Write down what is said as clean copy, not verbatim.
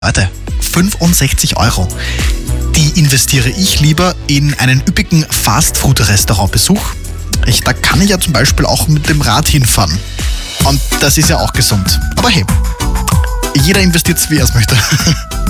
Leute, 65 Euro. Die investiere ich lieber in einen üppigen Fastfood-Restaurantbesuch. Da kann ich ja zum Beispiel auch mit dem Rad hinfahren. Und das ist ja auch gesund. Aber hey, jeder investiert, wie er es möchte.